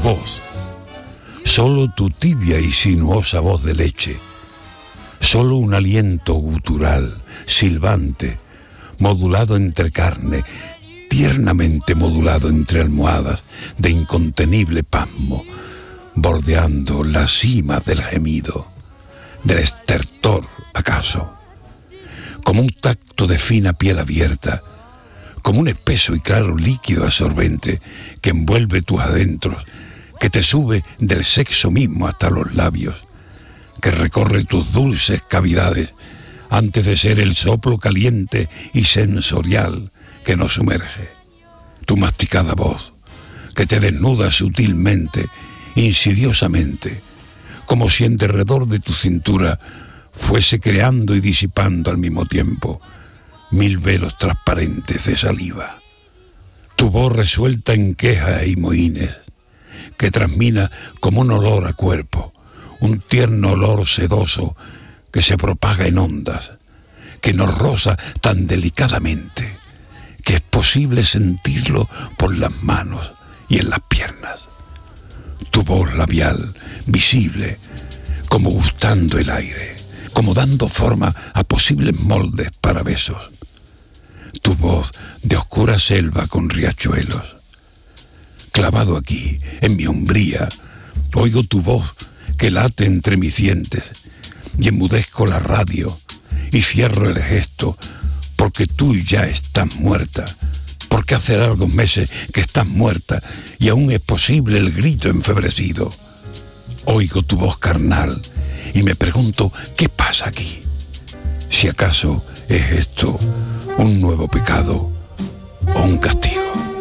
voz, solo tu tibia y sinuosa voz de leche, solo un aliento gutural, silbante, modulado entre carne, tiernamente modulado entre almohadas de incontenible pasmo, bordeando la cima del gemido, del estertor acaso, como un tacto de fina piel abierta, como un espeso y claro líquido absorbente que envuelve tus adentros, que te sube del sexo mismo hasta los labios, que recorre tus dulces cavidades antes de ser el soplo caliente y sensorial que nos sumerge. Tu masticada voz, que te desnuda sutilmente, insidiosamente, como si en derredor de tu cintura fuese creando y disipando al mismo tiempo 1000 velos transparentes de saliva. Tu voz resuelta en quejas y mohines, que transmina como un olor a cuerpo, un tierno olor sedoso que se propaga en ondas, que nos roza tan delicadamente que es posible sentirlo por las manos y en las piernas. Tu voz labial, visible, como gustando el aire, como dando forma a posibles moldes para besos. Tu voz de oscura selva con riachuelos. Clavado aquí, en mi hombría, oigo tu voz que late entre mis dientes y enmudezco la radio y cierro el gesto porque tú ya estás muerta, porque hace largos meses que estás muerta y aún es posible el grito enfebrecido. Oigo tu voz carnal y me pregunto qué pasa aquí, si acaso es esto un nuevo pecado o un castigo.